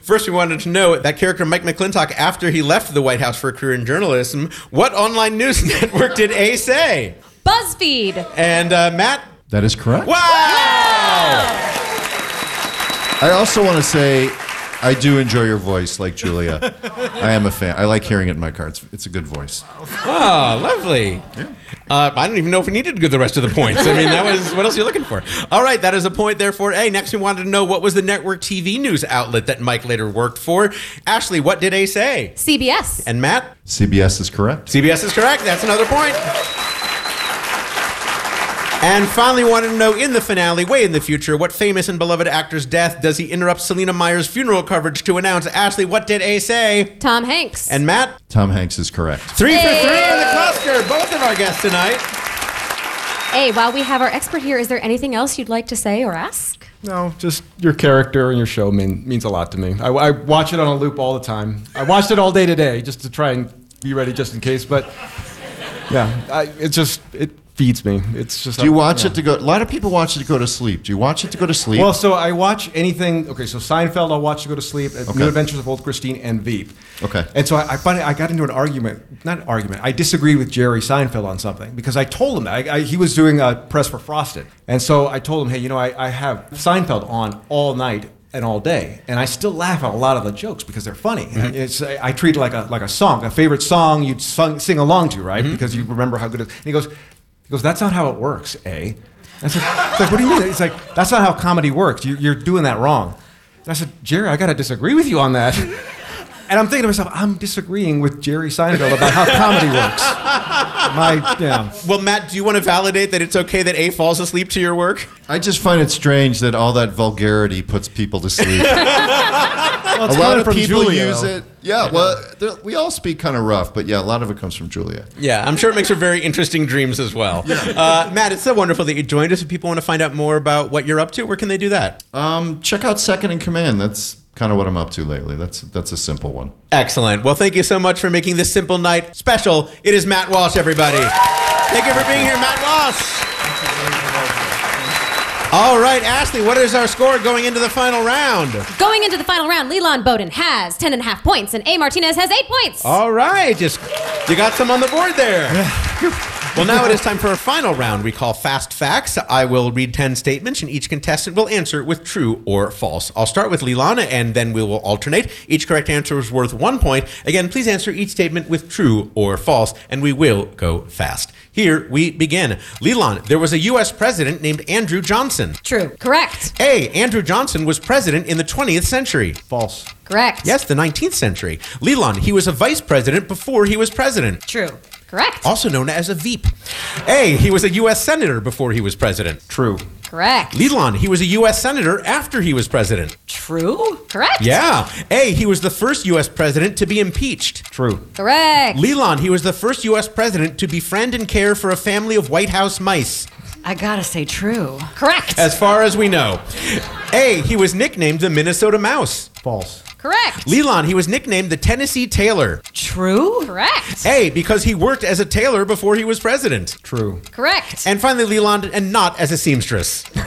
First, we wanted to know that character Mike McClintock, after he left the White House for a career in journalism, what online news network did A say? BuzzFeed. And Matt? That is correct. Wow! I also want to say, I do enjoy your voice, like Julia. I am a fan. I like hearing it in my car. It's a good voice. Oh, lovely. Yeah. I don't even know if we needed to go the rest of the points. I mean, that was, what else are you looking for? All right, that is a point there for A. Next, we wanted to know what was the network TV news outlet that Mike later worked for. Ashley, what did A say? CBS. And Matt? CBS is correct. CBS is correct. That's another point. And finally, wanted to know, in the finale, way in the future, what famous and beloved actor's death does he interrupt Selena Meyer's funeral coverage to announce? Ashley, what did A say? Tom Hanks. And Matt? Tom Hanks is correct. 3 for 3 in the cluster. Both of our guests tonight. Hey, while we have our expert here, is there anything else you'd like to say or ask? No, just your character and your show means a lot to me. I watch it on a loop all the time. I watched it all day today just to try and be ready just in case. But yeah, it feeds me. It's just. Do you watch it to go? A lot of people watch it to go to sleep. Do you watch it to go to sleep? Well, so I watch anything. Okay, so Seinfeld, I'll watch to go to sleep. New Adventures of Old Christine and Veep. Okay. And so I got into an argument. Not an argument. I disagreed with Jerry Seinfeld on something because I told him that he was doing a press for Frosted, and so I told him, hey, I have Seinfeld on all night and all day, and I still laugh at a lot of the jokes because they're funny. Mm-hmm. I treat it like a song, a favorite song you'd sing along to, right? Mm-hmm. Because you remember how good it is. And he goes, that's not how it works, A. It's like, what do you mean? It's like, that's not how comedy works. You're doing that wrong. And I said, Jerry, I got to disagree with you on that. And I'm thinking to myself, I'm disagreeing with Jerry Seinfeld about how comedy works. Well, Matt, do you want to validate that it's okay that A falls asleep to your work? I just find it strange that all that vulgarity puts people to sleep. Well, a lot of people Julia, use it. Yeah, well, we all speak kind of rough, but yeah, a lot of it comes from Julia. Yeah, I'm sure it makes her very interesting dreams as well. Yeah. Matt, it's so wonderful that you joined us. If people want to find out more about what you're up to, where can they do that? Check out Second in Command. That's kind of what I'm up to lately. That's a simple one. Excellent. Well, thank you so much for making this simple night special. It is Matt Walsh, everybody. Thank you for being here, Matt Walsh. All right, Ashley, what is our score going into the final round? Going into the final round, Leland Bowden has 10.5 points, and A. Martinez has 8 points. All right, you got some on the board there. Well, now it is time for our final round we call Fast Facts. I will read 10 statements, and each contestant will answer with true or false. I'll start with Leilana, and then we will alternate. Each correct answer is worth 1 point. Again, please answer each statement with true or false, and we will go fast. Here we begin. Leland, there was a U.S. president named Andrew Johnson. True. Correct. A. Andrew Johnson was president in the 20th century. False. Correct. Yes, the 19th century. Leland, he was a vice president before he was president. True. Correct. Also known as a Veep. A. He was a U.S. senator before he was president. True. Correct. Leland, he was a U.S. senator after he was president. True. Correct. Yeah. A. He was the first U.S. president to be impeached. True. Correct. Leland, he was the first U.S. president to befriend and care for a family of White House mice. I gotta say true. Correct. As far as we know. A. He was nicknamed the Minnesota Mouse. False. Correct. Leland, he was nicknamed the Tennessee Tailor. True. Correct. A. Because he worked as a tailor before he was president. True. Correct. And finally, Leland, and not as a seamstress. True.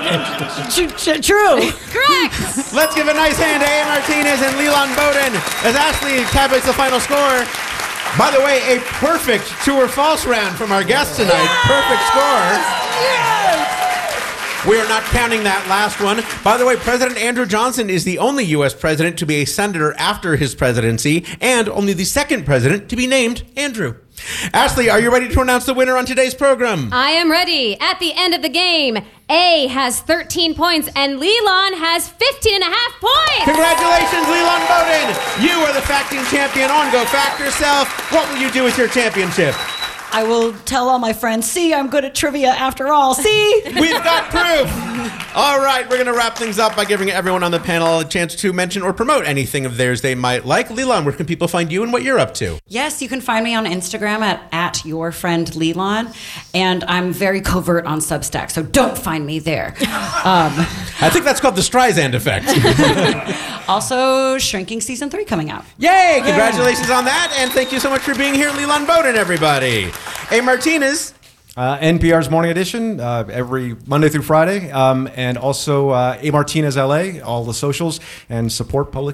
Correct. Let's give a nice hand to A. Martinez and Leland Bowden as Ashley tabulates the final score. By the way, a perfect true or false round from our guest tonight. Yes! Perfect score. Yes! We are not counting that last one. By the way, President Andrew Johnson is the only U.S. president to be a senator after his presidency, and only the second president to be named Andrew. Ashley, are you ready to announce the winner on today's program? I am ready. At the end of the game, A has 13 points and Leland has 15.5 points. Congratulations, Leland Bowden. You are the facting champion on Go Fact Yourself. What will you do with your championship? I will tell all my friends, see, I'm good at trivia after all. See? We've got proof. All right, we're going to wrap things up by giving everyone on the panel a chance to mention or promote anything of theirs they might like. Leland, where can people find you and what you're up to? Yes, you can find me on Instagram at yourfriendleland, and I'm very covert on Substack, so don't find me there. I think that's called the Streisand effect. Also, Shrinking Season 3 coming out. Yay! Congratulations on that, and thank you so much for being here, Leland Bowden, everybody. A. Martinez. NPR's Morning Edition every Monday through Friday, and also A. Martinez LA, all the socials, and support public